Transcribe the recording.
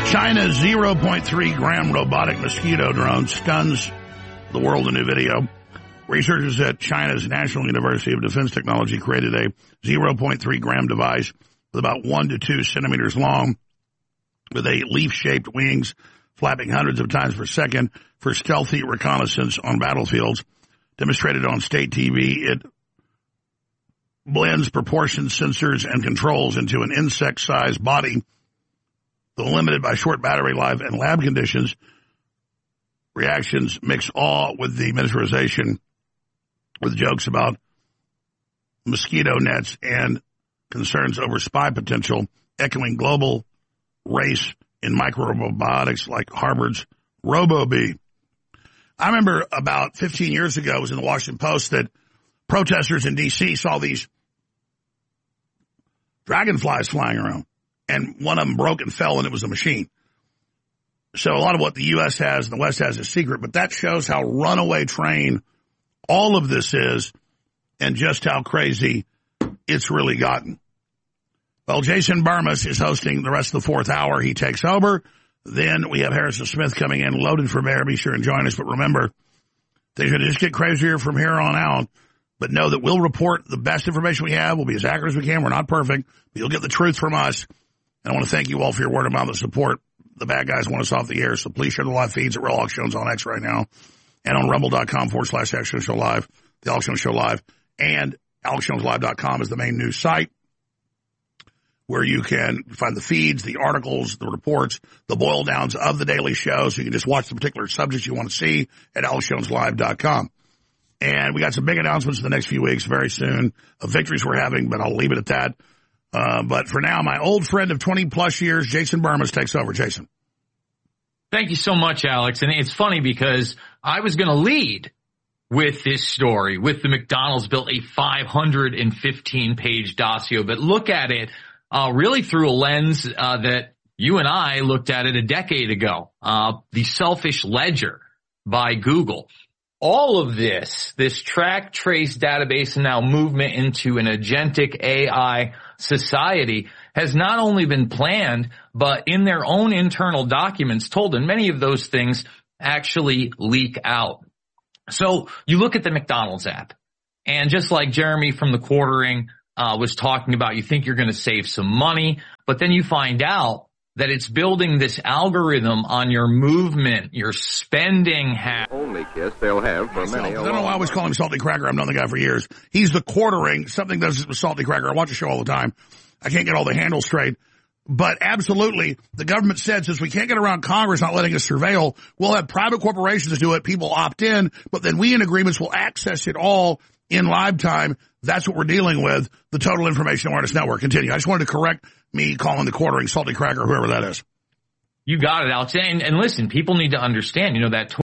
China's 0.3 gram robotic mosquito drone stuns the world in a video. Researchers at China's National University of Defense Technology created a 0.3 gram device with about 1 to 2 centimeters long, with a leaf-shaped wings flapping hundreds of times per second for stealthy reconnaissance on battlefields. Demonstrated on state TV, it blends proportions, sensors, and controls into an insect-sized body. Though limited by short battery life and lab conditions, reactions mix awe with the miniaturization, with jokes about mosquito nets and concerns over spy potential, echoing global race in microrobotics like Harvard's RoboBee. I remember about 15 years ago, it was in the Washington Post, that protesters in D.C. saw these dragonflies flying around, and one of them broke and fell, and it was a machine. So a lot of what the U.S. has and the West has is secret, but that shows how runaway train all of this is and just how crazy it's really gotten. Well, Jason Barmas is hosting the rest of the fourth hour. He takes over. Then we have Harrison Smith coming in, loaded for bear. Be sure and join us. But remember, things are going to just get crazier from here on out. But know that we'll report the best information we have. We'll be as accurate as we can. We're not perfect, but you'll get the truth from us. And I want to thank you all for your word of mouth and support. The bad guys want us off the air, so please share the live feeds at Real Alex Jones on X right now and on rumble.com/Action Show Live, the Alex Jones Show Live, and AlexJonesLive.com is the main news site where you can find the feeds, the articles, the reports, the boil downs of the daily show, so you can just watch the particular subjects you want to see at AlexJonesLive.com. And we got some big announcements in the next few weeks very soon of victories we're having, but I'll leave it at that. But for now, my old friend of 20-plus years, Jason Barmas, takes over. Jason. Thank you so much, Alex. And it's funny because I was going to lead with this story, with the McDonald's built a 515-page dossier. But look at it really through a lens that you and I looked at it a decade ago, the Selfish Ledger by Google. All of this track, trace database, and now movement into an agentic AI society has not only been planned, but in their own internal documents told, and many of those things actually leak out. So you look at the McDonald's app, and just like Jeremy from the Quartering was talking about, you think you're going to save some money, but then you find out that it's building this algorithm on your movement, your spending habits. Only kiss they'll have for many. I don't know why I always call him Salty Cracker. I've known the guy for years. He's the Quartering. Something does with Salty Cracker. I watch the show all the time. I can't get all the handles straight. But absolutely, the government said, since we can't get around Congress not letting us surveil, we'll have private corporations do it. People opt in, but then we in agreements will access it all in live time. That's what we're dealing with, the Total Information Awareness Network. Continue. I just wanted to correct me calling the Quartering Salty Cracker, whoever that is. You got it, Alex. And listen, people need to understand, that